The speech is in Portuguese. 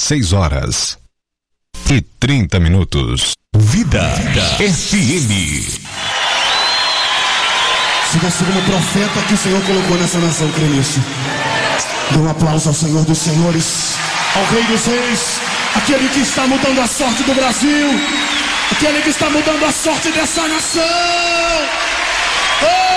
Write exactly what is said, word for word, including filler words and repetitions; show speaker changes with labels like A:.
A: dezesseis horas e trinta minutos. Vida, Vida F M.
B: Siga segundo o profeta que o Senhor colocou nessa nação, crê nisso. Dê um aplauso ao Senhor dos Senhores, ao Rei dos Reis, aquele que está mudando a sorte do Brasil, aquele que está mudando a sorte dessa nação. Oh!